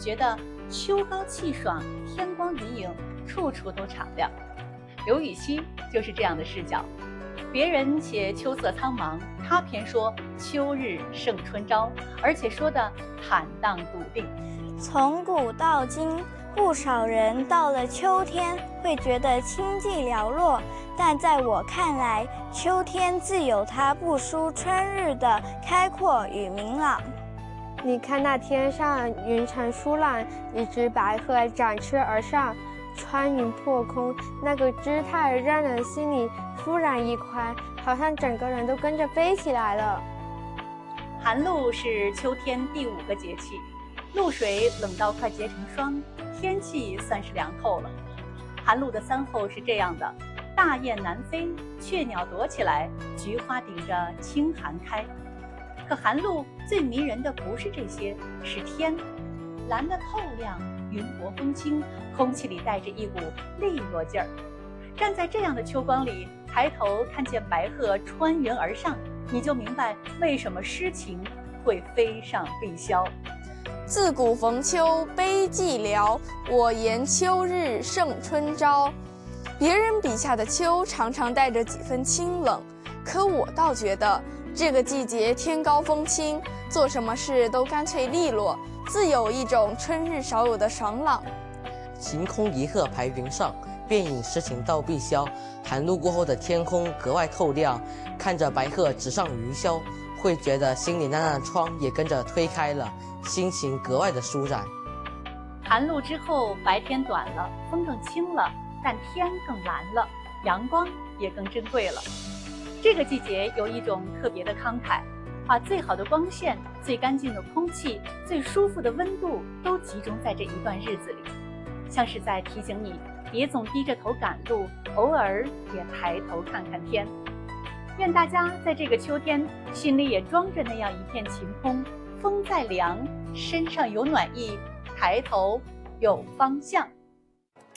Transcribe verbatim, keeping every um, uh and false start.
觉得秋高气爽，天光云影，处处都敞亮。刘禹锡就是这样的视角，别人写秋色苍茫，他偏说秋日胜春朝，而且说的坦荡笃定。 从古到今，不少人到了秋天会觉得清寂寥落，但在我看来，秋天自有它不输春日的开阔与明朗。 你看那天上云层疏朗，一只白鹤展翅而上，穿云破空，那个姿态让人心里忽然一宽，好像整个人都跟着飞起来了。 寒露是秋天第五个节气，露水冷到快结成霜，天气算是凉透了。寒露的三候是这样的：大雁南飞，雀鸟躲起来，菊花顶着清寒开。可寒露最迷人的不是这些，是天，蓝得透亮，云薄风轻，空气里带着一股利落劲儿。站在这样的秋光里，抬头看见白鹤穿云而上，你就明白为什么诗情会飞上碧霄。 自古逢秋悲寂寥，我言秋日胜春朝。别人笔下的秋常常带着几分清冷，可我倒觉得这个季节天高风轻，做什么事都干脆利落，自有一种春日少有的爽朗。 晴空一鹤排云上，便引诗情到碧霄。寒露过后的天空格外透亮，看着白鹤直上云霄，会觉得心里那扇窗也跟着推开了，心情格外的舒展。 寒露之后，白天短了，风更轻了，但天更蓝了，阳光也更珍贵了。这个季节有一种特别的慷慨，把最好的光线、最干净的空气、最舒服的温度都集中在这一段日子里，像是在提醒你别总低着头赶路，偶尔也抬头看看天。愿大家在这个秋天心里也装着那样一片晴空，风再凉，身上有暖意，抬头有方向。